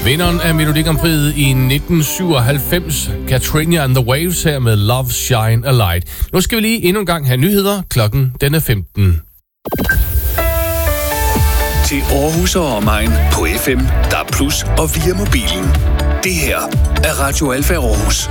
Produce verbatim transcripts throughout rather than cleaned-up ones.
Vinderen af Melodi Grand Prix i nitten syvoghalvfems, Katrina and the Waves her med Love Shine a Light. Nu skal vi lige endnu en gang have nyheder. Klokken den er femten. Til Aarhus og omegn på F M, D A B plus og via mobilen. Det her er Radio Alfa Aarhus.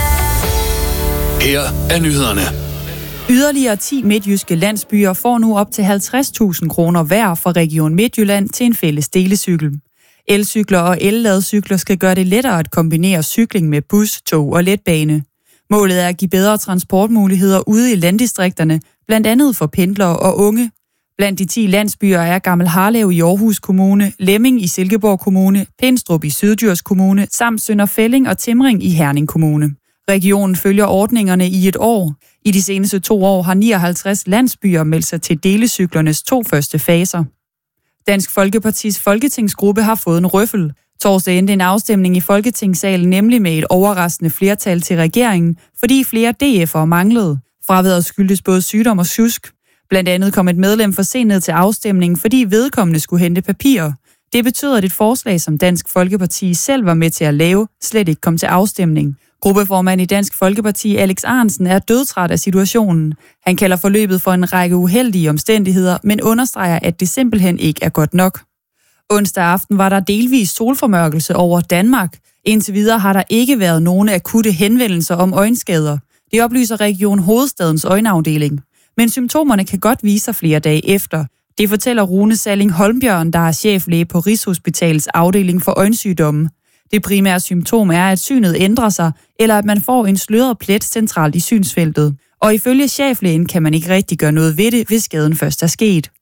Her er nyhederne. Yderligere ti midtjyske landsbyer får nu op til halvtreds tusind kroner hver fra Region Midtjylland til en fælles delecykel. Elcykler og elladcykler skal gøre det lettere at kombinere cykling med bus, tog og letbane. Målet er at give bedre transportmuligheder ude i landdistrikterne, blandt andet for pendlere og unge. Blandt de ti landsbyer er Gammel Harlev i Aarhus Kommune, Lemming i Silkeborg Kommune, Pindstrup i Syddjurs Kommune, samt Sønder Felding og Timring i Herning Kommune. Regionen følger ordningerne i et år. I de seneste to år har nioghalvtreds landsbyer meldt sig til delecyklernes to første faser. Dansk Folkepartis folketingsgruppe har fået en røffel. Torsdag endte en afstemning i Folketingssalen nemlig med et overraskende flertal til regeringen, fordi flere D F'ere manglede. Fraværet skyldtes både sygdom og sjusk. Blandt andet kom et medlem for sent ned til afstemningen, fordi vedkommende skulle hente papirer. Det betyder, at et forslag, som Dansk Folkeparti selv var med til at lave, slet ikke kom til afstemning. Gruppeformand i Dansk Folkeparti, Alex Ahrendtsen, er dødtræt af situationen. Han kalder forløbet for en række uheldige omstændigheder, men understreger, at det simpelthen ikke er godt nok. Onsdag aften var der delvis solformørkelse over Danmark. Indtil videre har der ikke været nogen akutte henvendelser om øjenskader. Det oplyser Region Hovedstadens øjenafdeling. Men symptomerne kan godt vise sig flere dage efter. Det fortæller Rune Salling Holmbjørn, der er cheflæge på Rigshospitalets afdeling for øjensygdomme. Det primære symptom er, at synet ændrer sig, eller at man får en sløret plet centralt i synsfeltet. Og ifølge cheflægen kan man ikke rigtig gøre noget ved det, hvis skaden først er sket.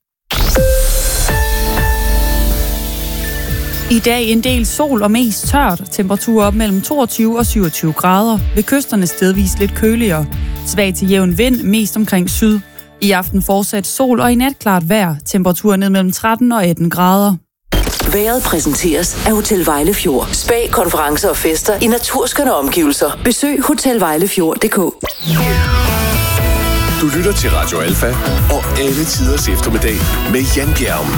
I dag en del sol og mest tørt. Temperaturer op mellem toogtyve og syvogtyve grader. Ved kysterne stedvis lidt køligere. Svag til jævn vind, mest omkring syd. I aften fortsat sol og i nat klart vejr. Temperaturer ned mellem tretten og atten grader. Vejret præsenteres af Hotel Vejlefjord. Spa, konferencer og fester i naturskønne omgivelser. Besøg hotel vejlefjord punktum d k. Du lytter til Radio Alfa og alle tiders eftermiddag med Jan Bjerg.